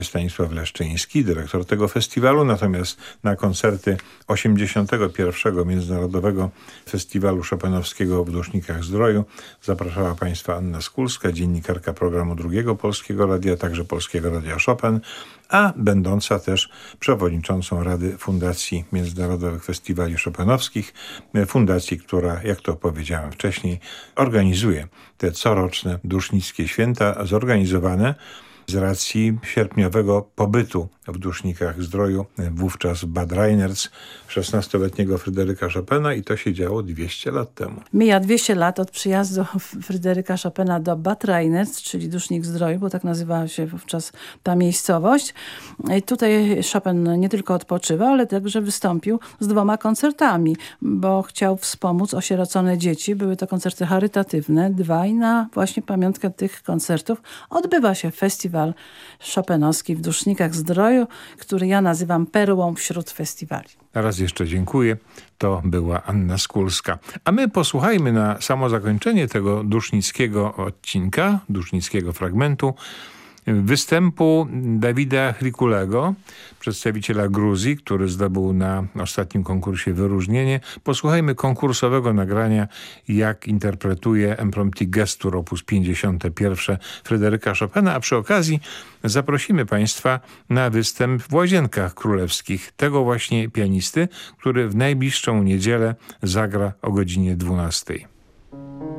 Stanisław Leszczyński, dyrektor tego festiwalu, natomiast na koncerty 81. Międzynarodowego Festiwalu Chopinowskiego w Dusznikach Zdroju zapraszała Państwa Anna Skulska, dziennikarka programu Drugiego Polskiego Radia, także Polskiego Radia Chopin, a będąca też przewodniczącą Rady Fundacji Międzynarodowych Festiwali Chopinowskich, fundacji, która, jak to powiedziałem wcześniej, organizuje te coroczne dusznickie święta zorganizowane z racji sierpniowego pobytu w Dusznikach Zdroju, wówczas w Bad Reinertz, 16-letniego Fryderyka Chopina, i to się działo 200 lat temu. Mija 200 lat od przyjazdu Fryderyka Chopina do Bad Reinertz, czyli Dusznik Zdroju, bo tak nazywała się wówczas ta miejscowość. I tutaj Chopin nie tylko odpoczywał, ale także wystąpił z 2 koncertami, bo chciał wspomóc osierocone dzieci. Były to koncerty charytatywne, 2, i na właśnie pamiątkę tych koncertów odbywa się festiwal chopinowski w Dusznikach Zdroju, który ja nazywam perłą wśród festiwali. Raz jeszcze dziękuję. To była Anna Skulska. A my posłuchajmy na samo zakończenie tego dusznickiego odcinka, dusznickiego fragmentu, występu Dawida Hrikulego, przedstawiciela Gruzji, który zdobył na ostatnim konkursie wyróżnienie. Posłuchajmy konkursowego nagrania, jak interpretuje Impromptu Gestur op. 51 Fryderyka Chopina, a przy okazji zaprosimy Państwa na występ w Łazienkach Królewskich tego właśnie pianisty, który w najbliższą niedzielę zagra o godzinie 12.